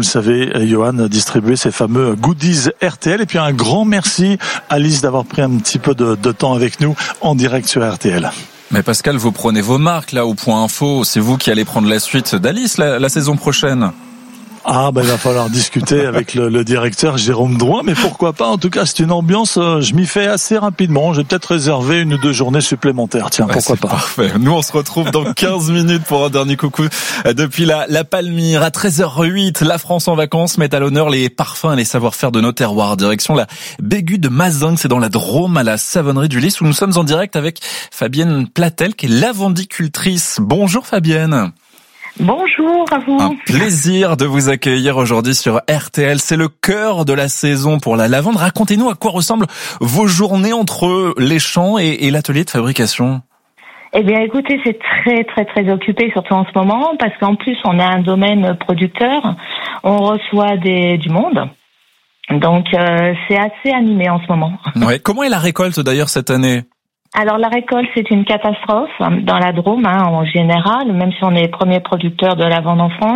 le savez, Johan, distribuer ces fameux goodies RTL. Et puis un grand merci, Alice, d'avoir pris un petit peu de temps avec nous en direct sur RTL. Mais Pascal, vous prenez vos marques là au Point Info. C'est vous qui allez prendre la suite d'Alice la saison prochaine. Il va falloir discuter avec le directeur Jérôme Drouin, mais pourquoi pas. En tout cas, c'est une ambiance, je m'y fais assez rapidement. Je vais peut-être réserver 1 ou 2 journées supplémentaires. Tiens, pourquoi pas. Parfait. Nous, on se retrouve dans 15 minutes pour un dernier coucou depuis la Palmyre. À 13h08, la France en vacances met à l'honneur les parfums et les savoir-faire de nos terroirs. Direction la Bégude de Mazingues, c'est dans la Drôme, à la Savonnerie du Lys, où nous sommes en direct avec Fabienne Platel, qui est lavandicultrice. Bonjour Fabienne. Bonjour à vous. Un plaisir de vous accueillir aujourd'hui sur RTL. C'est le cœur de la saison pour la lavande. Racontez-nous à quoi ressemblent vos journées entre les champs et l'atelier de fabrication. Eh bien, écoutez, c'est très, très, très occupé, surtout en ce moment, parce qu'en plus, on a un domaine producteur. On reçoit du monde. Donc, c'est assez animé en ce moment. Ouais. Comment est la récolte d'ailleurs cette année ? Alors la récolte, c'est une catastrophe dans la Drôme en général, même si on est premier producteur de lavande en France,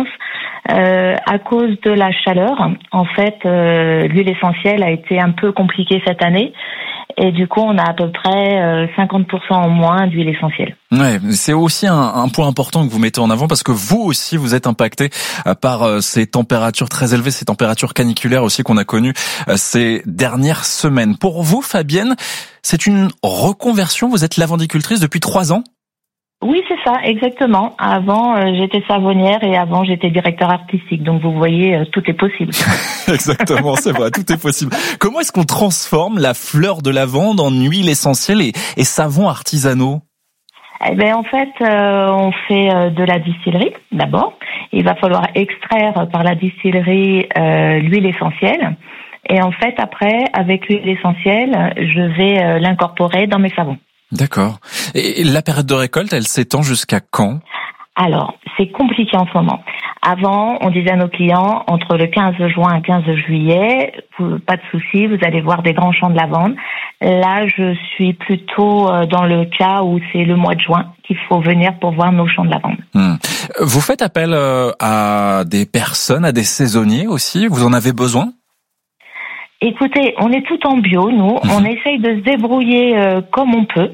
à cause de la chaleur. En fait, l'huile essentielle a été un peu compliquée cette année et du coup, on a à peu près 50% en moins d'huile essentielle. Ouais, c'est aussi un point important que vous mettez en avant parce que vous aussi vous êtes impacté par ces températures très élevées, ces températures caniculaires aussi qu'on a connues ces dernières semaines. Pour vous, Fabienne, c'est une reconversion. Vous êtes lavandicultrice depuis 3 ans ? Oui, c'est ça, exactement. Avant, j'étais savonnière et avant, j'étais directeur artistique. Donc, vous voyez, tout est possible. Exactement, c'est vrai, tout est possible. Comment est-ce qu'on transforme la fleur de lavande en huile essentielle et savons artisanaux ? Eh ben, en fait, on fait de la distillerie, d'abord. Il va falloir extraire par la distillerie l'huile essentielle. Et en fait, après, avec l'huile essentielle, je vais l'incorporer dans mes savons. D'accord. Et la période de récolte, elle s'étend jusqu'à quand ? Alors, c'est compliqué en ce moment. Avant, on disait à nos clients, entre le 15 juin et 15 juillet, pas de souci, vous allez voir des grands champs de lavande. Là, je suis plutôt dans le cas où c'est le mois de juin qu'il faut venir pour voir nos champs de lavande. Vous faites appel à des personnes, à des saisonniers aussi ? Vous en avez besoin ? Écoutez, on est tout en bio, nous. On essaye de se débrouiller comme on peut.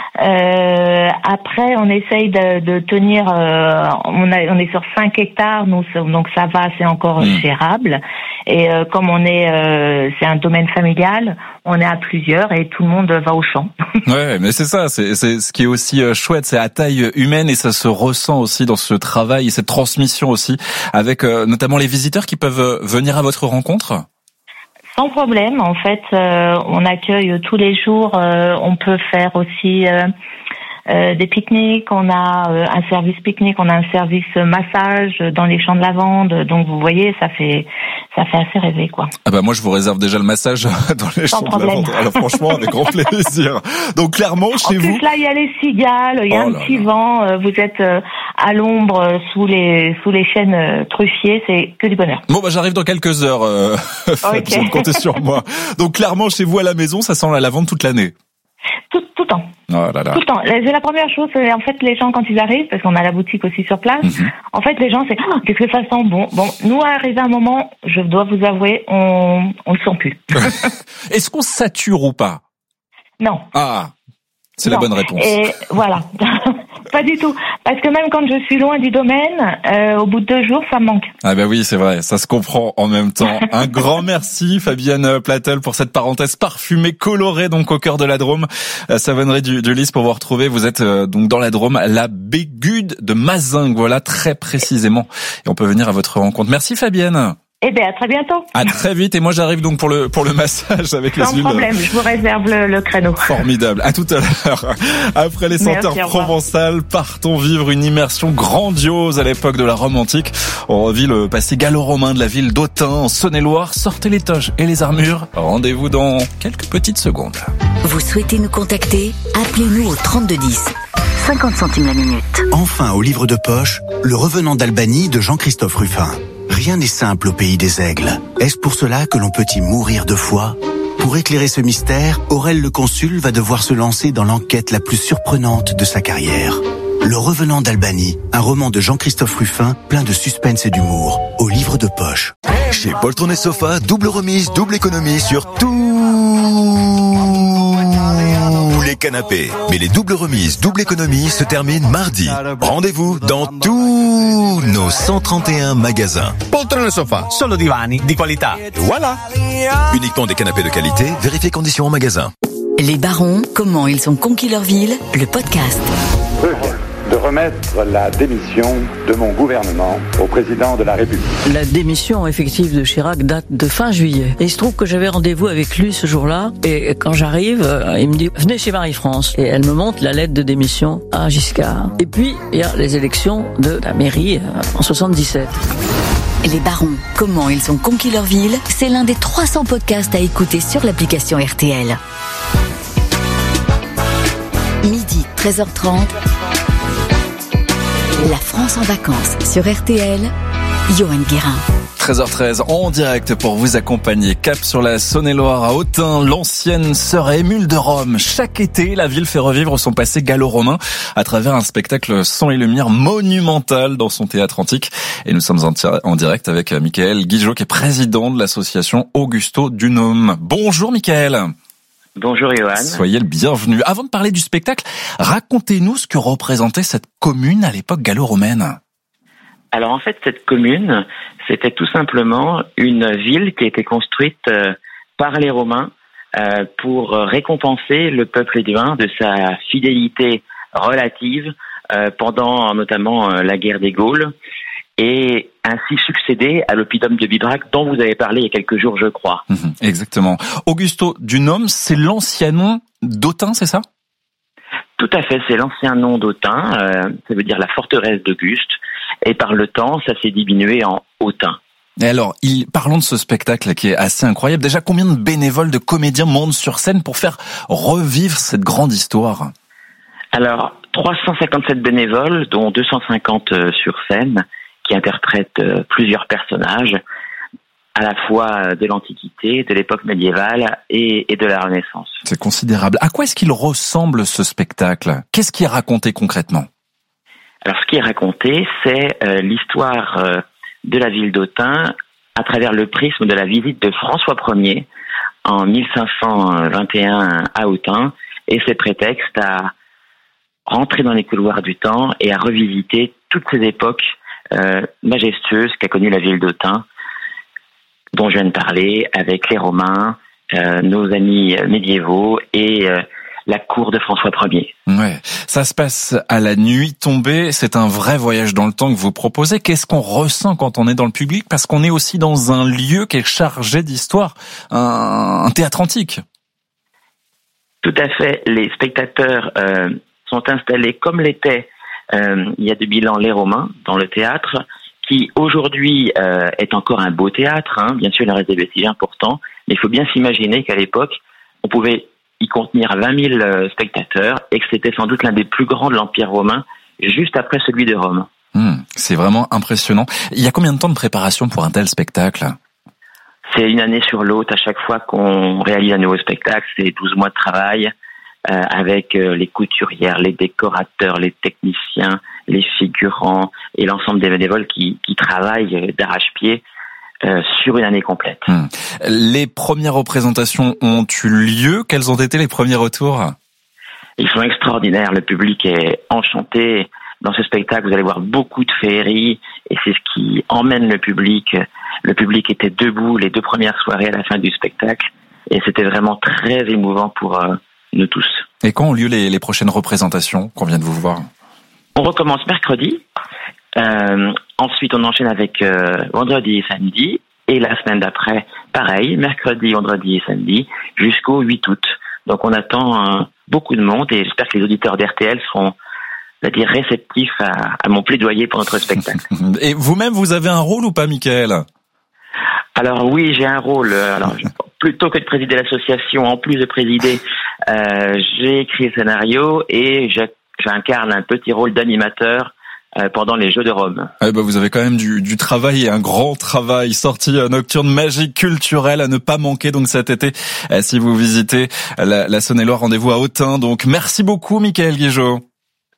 Après, on essaye de tenir. On est sur 5 hectares, nous, donc ça va, c'est encore gérable. Et comme c'est un domaine familial, on est à plusieurs et tout le monde va au champ. Ouais, mais c'est ça. C'est ce qui est aussi chouette, c'est à taille humaine et ça se ressent aussi dans ce travail et cette transmission aussi, avec notamment les visiteurs qui peuvent venir à votre rencontre. Sans problème, en fait, on accueille tous les jours. On peut faire aussi des pique-niques. On a un service pique-nique, on a un service massage dans les champs de lavande. Donc vous voyez, ça fait assez rêver, quoi. Ah bah moi je vous réserve déjà le massage dans les champs de lavande. Alors franchement, avec grand plaisir. Donc clairement chez vous. En plus là, il y a les cigales, il y a un petit vent. Vous êtes à l'ombre sous les chênes truffiers, c'est que du bonheur. Bon bah j'arrive dans quelques heures. Okay. Comptez sur moi. Donc clairement chez vous à la maison, ça sent la lavande toute l'année. Tout le temps. Oh là là. Tout le temps. C'est la première chose. En fait, les gens quand ils arrivent, parce qu'on a la boutique aussi sur place. En fait, les gens c'est qu'est-ce que ça sent bon. Bon, nous arrivé à un moment, je dois vous avouer, on le sent plus. Est-ce qu'on sature ou pas ? Non. Ah. C'est la bonne réponse. Et voilà. Pas du tout. Parce que même quand je suis loin du domaine, au bout de 2 jours, ça me manque. Ah bah oui, c'est vrai. Ça se comprend en même temps. Un grand merci, Fabienne Platel, pour cette parenthèse parfumée, colorée, donc au cœur de la Drôme. Savonnerie du Lys pour vous retrouver. Vous êtes donc dans la Drôme, la Bégude de Mazingues. Voilà, très précisément. Et on peut venir à votre rencontre. Merci, Fabienne. Eh bien, à très bientôt. À très vite. Et moi, j'arrive donc pour le massage avec les huiles. Sans problème, je vous réserve le créneau. Formidable. À tout à l'heure. Après les senteurs provençales, partons vivre une immersion grandiose à l'époque de la Rome antique. On revit le passé gallo-romain de la ville d'Autun, en Saône-et-Loire. Sortez les toges et les armures. Rendez-vous dans quelques petites secondes. Vous souhaitez nous contacter ? Appelez-nous au 3210. 50 centimes la minute. Enfin, au livre de poche, Le Revenant d'Albanie de Jean-Christophe Ruffin. Rien n'est simple au pays des aigles. Est-ce pour cela que l'on peut y mourir de foi ? Pour éclairer ce mystère, Aurel le Consul va devoir se lancer dans l'enquête la plus surprenante de sa carrière. Le Revenant d'Albanie, un roman de Jean-Christophe Ruffin, plein de suspense et d'humour, au livre de poche. Chez Poltron et Sofa, double remise, double économie sur tous les canapés. Mais les doubles remises, double économie se terminent mardi. Rendez-vous dans tous nos 131 magasins. Poltron et Sofa, solo divani di qualità. Voilà. Uniquement des canapés de qualité, vérifiez conditions en magasin. Les barons, comment ils ont conquis leur ville, le podcast. De remettre la démission de mon gouvernement au président de la République. La démission effective de Chirac date de fin juillet. Et il se trouve que j'avais rendez-vous avec lui ce jour-là. Et quand j'arrive, il me dit « Venez chez Marie-France ». Et elle me montre la lettre de démission à Giscard. Et puis, il y a les élections de la mairie en 77. Les barons, comment ils ont conquis leur ville, c'est l'un des 300 podcasts à écouter sur l'application RTL. Midi, 13h30. La France en vacances sur RTL, Johan Guérin. 13h13 en direct pour vous accompagner. Cap sur la Saône-et-Loire à Autun, l'ancienne sœur Émule de Rome. Chaque été, la ville fait revivre son passé gallo-romain à travers un spectacle son et lumière monumental dans son théâtre antique. Et nous sommes en direct avec Michael Guigeot qui est président de l'association Augusto Dunum. Bonjour Michael. Bonjour Johan. Soyez le bienvenu. Avant de parler du spectacle, racontez-nous ce que représentait cette commune à l'époque gallo-romaine. Alors en fait, cette commune, c'était tout simplement une ville qui a été construite par les Romains pour récompenser le peuple éduin de sa fidélité relative pendant notamment la guerre des Gaules et ainsi succéder à l'oppidum de Bibracte dont vous avez parlé il y a quelques jours, je crois. Exactement. Augusto Dunum, c'est l'ancien nom d'Autun, c'est ça ? Tout à fait, c'est l'ancien nom d'Autun, ça veut dire la forteresse d'Auguste, et par le temps, ça s'est diminué en Autun. Et alors, parlons de ce spectacle qui est assez incroyable. Déjà, combien de bénévoles, de comédiens montent sur scène pour faire revivre cette grande histoire ? Alors, 357 bénévoles, dont 250 sur scène, qui interprètent plusieurs personnages, à la fois de l'Antiquité, de l'époque médiévale et de la Renaissance. C'est considérable. À quoi est-ce qu'il ressemble ce spectacle ? Qu'est-ce qui est raconté concrètement ? Alors, ce qui est raconté, c'est l'histoire de la ville d'Autun à travers le prisme de la visite de François Ier en 1521 à Autun, et c'est prétexte à rentrer dans les couloirs du temps et à revisiter toutes ces époques majestueuses qu'a connues la ville d'Autun, dont je viens de parler, avec les Romains, nos amis médiévaux et la cour de François Ier. Ouais, ça se passe à la nuit tombée, c'est un vrai voyage dans le temps que vous proposez. Qu'est-ce qu'on ressent quand on est dans le public ? Parce qu'on est aussi dans un lieu qui est chargé d'histoire, un théâtre antique. Tout à fait, les spectateurs sont installés comme l'étaient il y a 2000 ans les Romains dans le théâtre, qui aujourd'hui est encore un beau théâtre, hein. Bien sûr il reste des vestiges importants, mais il faut bien s'imaginer qu'à l'époque on pouvait y contenir 20 000 spectateurs et que c'était sans doute l'un des plus grands de l'Empire romain, juste après celui de Rome. C'est vraiment impressionnant. Il y a combien de temps de préparation pour un tel spectacle ? C'est une année sur l'autre, à chaque fois qu'on réalise un nouveau spectacle, c'est 12 mois de travail, avec les couturières, les décorateurs, les techniciens, les figurants et l'ensemble des bénévoles qui travaillent d'arrache-pied sur une année complète. Les premières représentations ont eu lieu. Quels ont été les premiers retours ? Ils sont extraordinaires. Le public est enchanté. Dans ce spectacle, vous allez voir beaucoup de féerie et c'est ce qui emmène le public. Le public était debout les 2 premières soirées à la fin du spectacle et c'était vraiment très émouvant pour nous tous. Et quand ont lieu les prochaines représentations qu'on vient de vous voir ? On recommence mercredi. Ensuite, on enchaîne avec vendredi et samedi. Et la semaine d'après, pareil, mercredi, vendredi et samedi, jusqu'au 8 août. Donc on attend beaucoup de monde et j'espère que les auditeurs d'RTL seront, réceptifs à mon plaidoyer pour notre spectacle. Et vous-même, vous avez un rôle ou pas, Michael ? Alors oui, j'ai un rôle. Alors plutôt que de présider l'association, en plus de présider, j'ai écrit le scénario et j'incarne un petit rôle d'animateur pendant les Jeux de Rome. Vous avez quand même du travail et un grand travail. Sortie nocturne magique culturelle à ne pas manquer donc cet été si vous visitez la Saône-et-Loire. Rendez-vous à Autun. Donc merci beaucoup Michael Guigeot.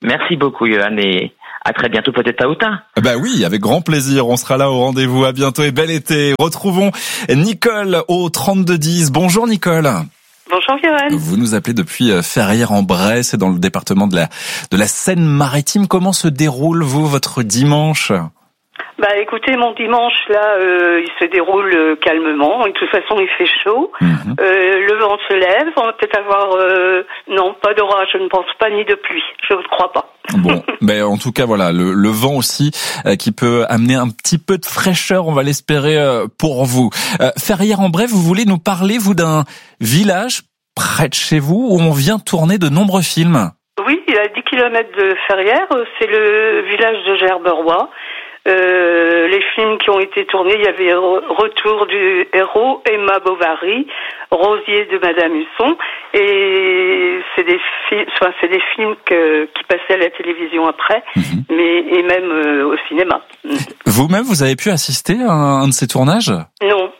Merci beaucoup, Johan, et à très bientôt, peut-être à Autun. Bah oui, avec grand plaisir. On sera là au rendez-vous. À bientôt et bel été. Retrouvons Nicole au 3210. Bonjour, Nicole. Bonjour, Johan. Vous nous appelez depuis Ferrières-en-Bresse, c'est dans le département de la Seine-Maritime. Comment se déroule, votre dimanche? Bah écoutez, mon dimanche là, il se déroule calmement. De toute façon, il fait chaud. Le vent se lève. On va peut-être avoir non, pas d'orage, je ne pense pas, ni de pluie. Je ne crois pas. Bon, mais en tout cas voilà, le vent aussi qui peut amener un petit peu de fraîcheur, on va l'espérer pour vous. Ferrières-en-Bresse, vous voulez nous parler vous d'un village près de chez vous où on vient tourner de nombreux films? Oui, il a 10 km de Ferrières. C'est le village de Gerberoy. Les films qui ont été tournés, il y avait Retour du héros, Emma Bovary, Rosier de Madame Husson, et c'est des films qui passaient à la télévision après, et même au cinéma. Vous-même, vous avez pu assister à un de ces tournages? Non,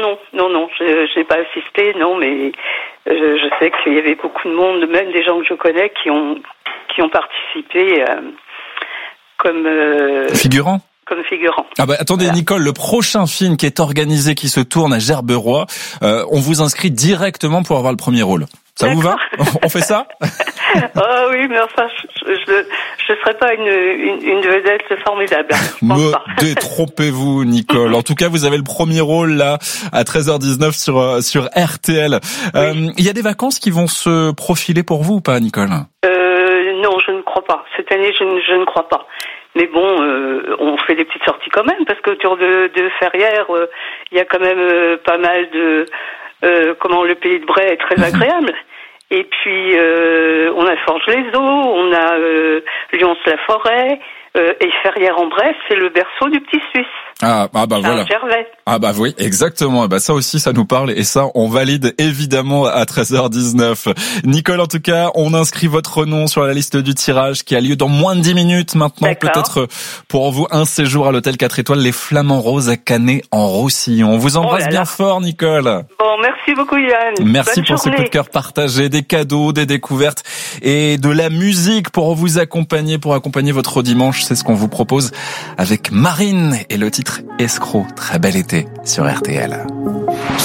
j'ai pas assisté, non, mais je sais qu'il y avait beaucoup de monde, même des gens que je connais qui ont participé. Comme figurant. Ah bah attendez, voilà. Nicole, le prochain film qui est organisé, qui se tourne à Gerberoy, on vous inscrit directement pour avoir le premier rôle. Ça vous va? On fait ça? Oh oui, mais enfin, je serais pas une vedette formidable. Me détrompez-vous, Nicole. En tout cas, vous avez le premier rôle là à 13h19 sur RTL. Oui. Il y a des vacances qui vont se profiler pour vous ou pas, Nicole? Non, je ne crois pas. Cette année, je ne crois pas. Mais bon, on fait des petites sorties quand même, parce qu'autour de Ferrières, il y a quand même pas mal de... le pays de Bray est très agréable. Et puis, on a Forges-les-Eaux, on a Lyons-la-Forêt, et Ferrières-en-Bresse, c'est le berceau du Petit Suisse. Ah bah voilà. Gervais. Ah bah oui, exactement. Bah ça aussi, ça nous parle et ça, on valide évidemment à 13h19. Nicole, en tout cas, on inscrit votre nom sur la liste du tirage qui a lieu dans moins de 10 minutes maintenant. D'accord. Peut-être pour vous un séjour à l'hôtel 4 étoiles, les Flamands Roses à Canet en Roussillon. On vous embrasse bien fort, Nicole. Bon, merci beaucoup, Yann. Merci Bonne pour journée. ce coup de cœur partagé, des cadeaux, des découvertes et de la musique pour vous accompagner, pour accompagner votre dimanche. C'est ce qu'on vous propose avec Marine et le titre Escroc. Très bel été sur RTL.